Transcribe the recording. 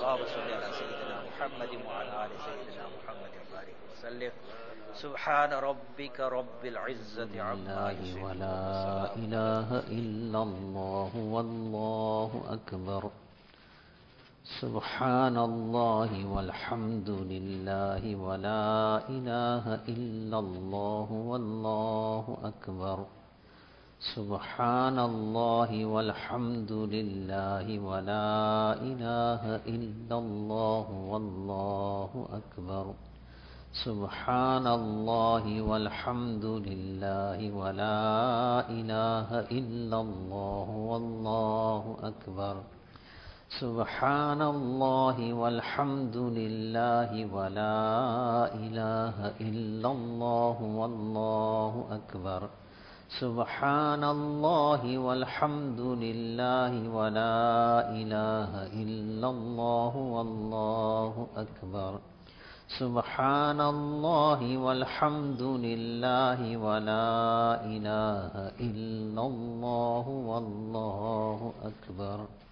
اللهم صل على سيدنا محمد وعلى آل سيدنا محمد وبارك وسلم سبحان ربك رب العزة عما يصفون ولا وسلام إله إلا الله والله أكبر سبحان الله والحمد لله ولا إله إلا الله والله أكبر سبحان الله والحمد لله ولا إله إلا الله والله أكبر سبحان الله والحمد لله ولا إله إلا الله والله أكبر سبحان الله والحمد لله ولا إله إلا الله والله أكبر سبحان الله والحمد لله ولا إله إلا الله والله أكبر سبحان الله والحمد لله ولا إله إلا الله والله أكبر.